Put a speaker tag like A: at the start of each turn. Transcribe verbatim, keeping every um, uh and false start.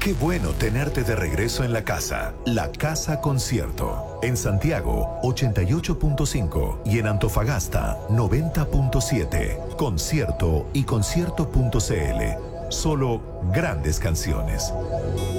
A: Qué bueno tenerte de regreso en la casa. La Casa Concierto. En Santiago, ochenta y ocho punto cinco y en Antofagasta, noventa punto siete. Concierto y concierto punto cl. Solo grandes canciones.